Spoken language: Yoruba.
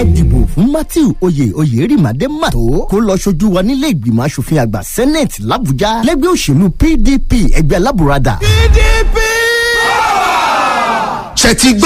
ẹ dìbò fún Matthew Oyèrìmádé Màtó kó lọ ṣojú wa nílé ìgbìmọ̀ asòfin àgbà Senate l'Àbújá lẹ́gbẹ́ òṣèlú PDP ẹgbẹ́ alábùradà. PDP. ṣe ti gbọ́.